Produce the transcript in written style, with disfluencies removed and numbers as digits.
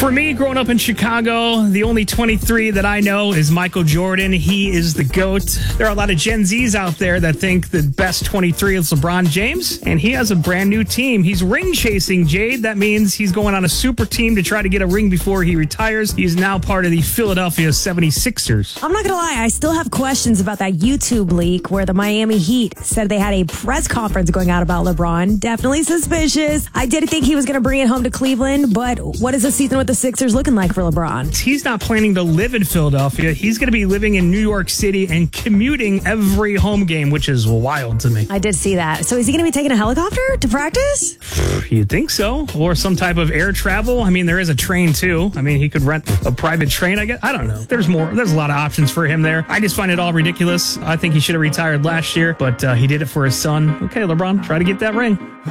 For me, growing up in Chicago, the only 23 that I know is Michael Jordan. He is the GOAT. There are a lot of Gen Zs out there that think the best 23 is LeBron James, and he has a brand new team. He's ring chasing, Jade. That means he's going on a super team to try to get a ring before he retires. He's now part of the Philadelphia 76ers. I'm not going to lie, I still have questions about that YouTube leak where the Miami Heat said they had a press conference going out about LeBron. Definitely suspicious. I did think he was going to bring it home to Cleveland, but what is the season with the Sixers looking like for LeBron? He's not planning to live in Philadelphia. He's going to be living in New York City and commuting every home game, which is wild to me. I did see that. So is he going to be taking a helicopter to practice? You'd think so. Or some type of air travel. I mean, there is a train too. I mean, he could rent a private train, I guess. I don't know. There's more. There's a lot of options for him there. I just find it all ridiculous. I think he should have retired last year, but he did it for his son. Okay, LeBron, try to get that ring.